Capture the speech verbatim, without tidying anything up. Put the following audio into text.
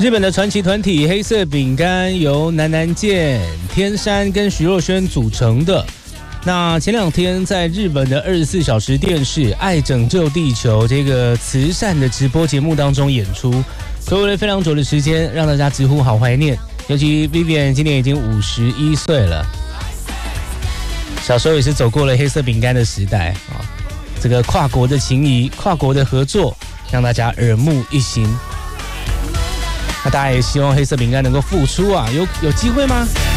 日本的传奇团体黑色饼干由南南健、天山跟徐若瑄组成的。那前两天在日本的二十四小时电视《爱拯救地球》这个慈善的直播节目当中演出，暌违了非常久的时间，让大家直呼好怀念。尤其 Vivian 今年已经五十一岁了，小时候也是走过了黑色饼干的时代啊。这个跨国的情谊、跨国的合作，让大家耳目一新。那大家也希望黑色饼干能够复出啊，有有机会吗？